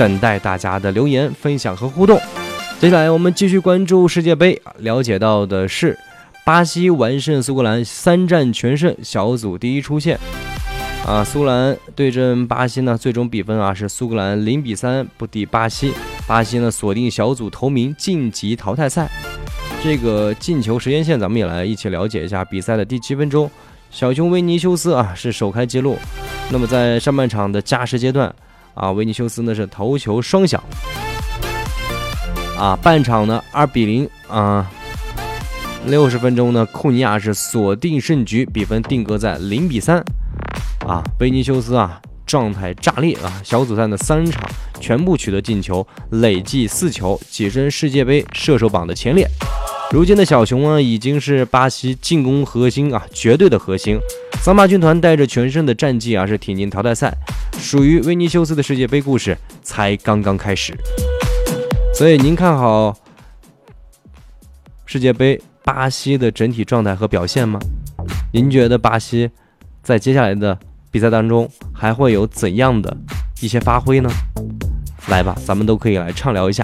等待大家的留言分享和互动。接下来我们继续关注世界杯，了解到的是巴西完胜苏格兰，3战全胜，小组第一出线。苏格兰对阵巴西呢，最终比分是苏格兰0-3不敌巴西。巴西呢锁定小组头名，晋级淘汰赛。这个进球时间线咱们也来一起了解一下。比赛的第7分钟，小熊维尼修斯是首开纪录。那么在上半场的加时阶段维尼修斯呢是头球双响。半场呢2-060分钟呢，库尼亚是锁定胜局，比分定格在0-3。维尼修斯状态炸裂小组赛的3场全部取得进球，累计4球，跻身世界杯射手榜的前列。如今的小熊已经是巴西进攻核心绝对的核心。桑巴军团带着全胜的战绩是挺进淘汰赛，属于维尼修斯的世界杯故事才刚刚开始。所以您看好世界杯巴西的整体状态和表现吗？您觉得巴西在接下来的比赛当中还会有怎样的一些发挥呢？来吧，咱们都可以来畅聊一下。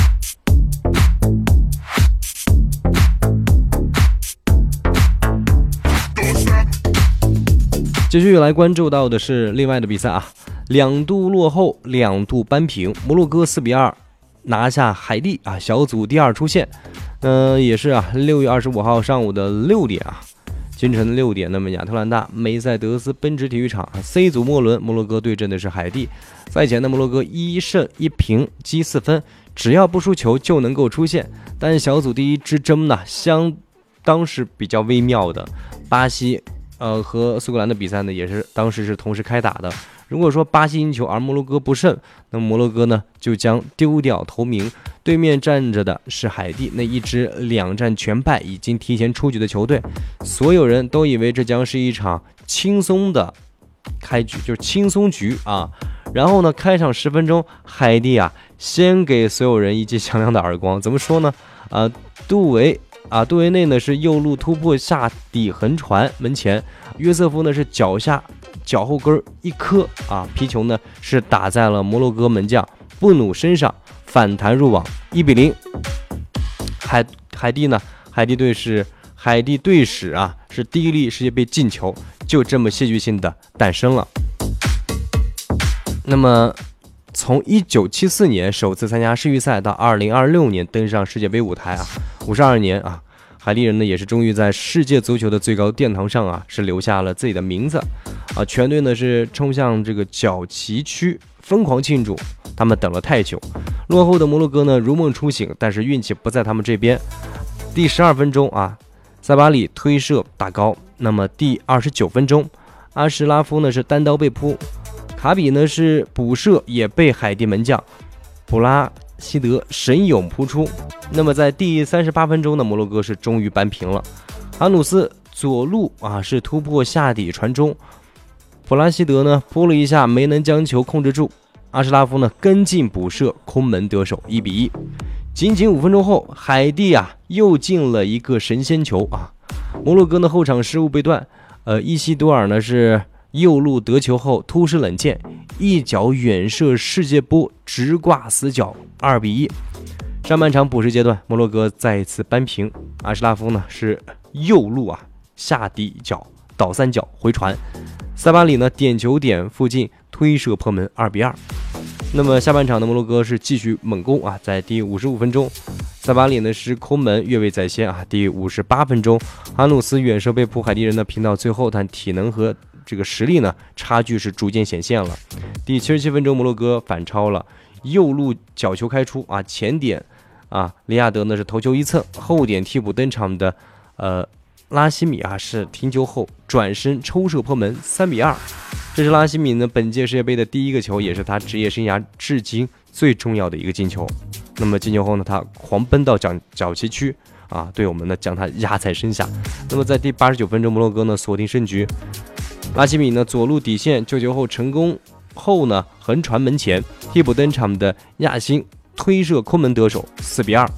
继续来关注到的是另外的比赛2度落后2度扳平，摩洛哥4-2拿下海地小组第2出线。也是6月25号上午的6点清晨的6点，那么亚特兰大梅赛德斯奔驰体育场 C 组末轮，摩洛哥对阵的是海地。赛前的摩洛哥1胜1平积4分，只要不输球就能够出线。但小组第一之争呢，相当是比较微妙的。巴西和苏格兰的比赛呢，也是当时是同时开打的。如果说巴西赢球而摩洛哥不胜，那么摩洛哥呢就将丢掉头名。对面站着的是海地，那一支2战全败已经提前出局的球队。所有人都以为这将是一场轻松的开局，就是轻松局然后呢，开场10分钟，海地先给所有人一记响亮的耳光。怎么说呢？杜维内呢是右路突破下底横传门前，约瑟夫呢是脚下脚后跟一磕皮球呢是打在了摩洛哥门将布努身上，反弹入网，1-0。海地队是第一粒世界杯进球，就这么戏剧性的诞生了。那么从1974年首次参加世预赛到2026年登上世界杯舞台52年海地人呢也是终于在世界足球的最高殿堂上是留下了自己的名字全队呢是冲向这个角旗区疯狂庆祝，他们等了太久。落后的摩洛哥呢如梦初醒，但是运气不在他们这边。第12分钟塞巴里推射打高，那么第29分钟阿什拉夫呢是单刀被扑，卡比呢是补射也被海地门将普拉西德神勇扑出。那么在第38分钟呢，摩洛哥是终于扳平了。阿努斯左路是突破下底传中，普拉西德呢扑了一下没能将球控制住，阿什拉夫呢跟进补射空门得手，1-1。仅仅5分钟后，海地又进了一个神仙球摩洛哥的后场失误被断，伊西多尔呢是右路得球后突施冷箭，一脚远射世界波直挂死角，2-1。上半场补时阶段，摩洛哥再次扳平，阿什拉夫呢是右路下底角倒三角回传，塞巴里呢点球点附近推射破门，2-2。那么下半场的摩洛哥是继续猛攻在第55分钟，塞巴里呢是空门越位在先第58分钟，阿努斯远射被扑，海地人呢拼到最后，但体能和这个实力呢差距是逐渐显现了。第77分钟，摩洛哥反超了，右路角球开出前点利亚德呢是头球一蹭，后点替补登场的拉希米是停球后转身抽射破门，3-2。这是拉希米呢本届世界杯的第一个球，也是他职业生涯至今最重要的一个进球。那么进球后呢，他狂奔到角旗区队友们呢将他压在身下。那么在第89分钟，摩洛哥呢锁定胜局，拉希米呢左路底线救球后成功后呢横传门前，替补登场的亚辛推射空门得手，4-2。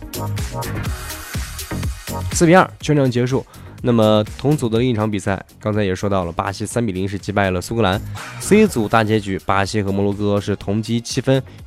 全场结束。那么同组的另一场比赛，刚才也说到了，巴西3-0是击败了苏格兰。C 组大结局，巴西和摩洛哥是同积7分，